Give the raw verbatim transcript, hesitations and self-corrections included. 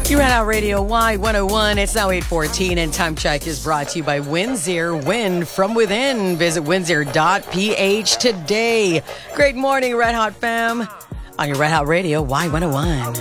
You're at our Radio Y one oh one. It's now eight fourteen, and Time Check is brought to you by Windsor. Wind from within. Visit windsor dot p h today. Great morning, Red Hot fam. On your Red Hot Radio Y one oh one.